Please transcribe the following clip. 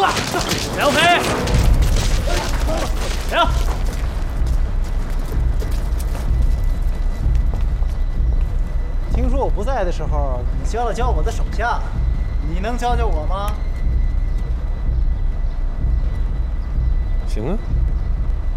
了！梁飞，停！ 听说我不在的时候，你教了教我的手下，你能教教我吗？ 行啊。